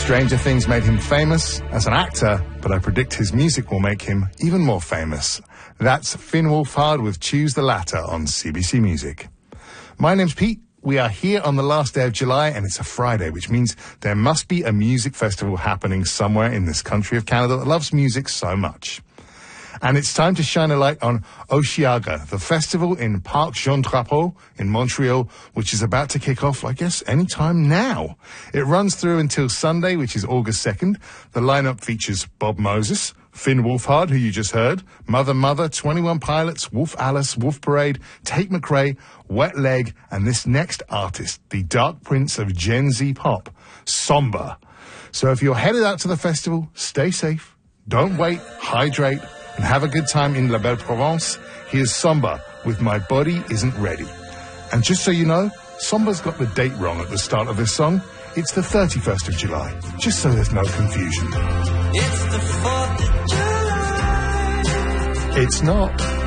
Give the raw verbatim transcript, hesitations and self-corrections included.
Stranger Things made him famous as an actor, but I predict his music will make him even more famous. That's Finn Wolfhard with Choose the Latter on C B C Music. My name's Pete. We are here on the last day of July, and it's a Friday, which means there must be a music festival happening somewhere in this country of Canada that loves music so much. And it's time to shine a light on Osheaga, the festival in Parc Jean Drapeau in Montreal, which is about to kick off, I guess, any time now. It runs through until Sunday, which is August second. The lineup features Bob Moses, Finn Wolfhard, who you just heard, Mother Mother, twenty-one Pilots, Wolf Alice, Wolf Parade, Tate McRae, Wet Leg, and this next artist, the Dark Prince of Gen Z pop, Somba. So if you're headed out to the festival, stay safe, don't wait, hydrate, and have a good time in La Belle Provence. Here's Somba with My Body Isn't Ready. And just so you know, Somba's got the date wrong at the start of this song. It's the thirty-first of July, just so there's no confusion. It's the fourth of July. It's not.